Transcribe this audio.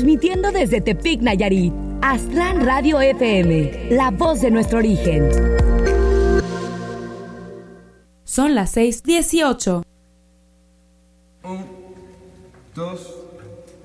Transmitiendo desde Tepic, Nayarit, Aztlán Radio FM, la voz de nuestro origen. Son las 6:18. 1, 2,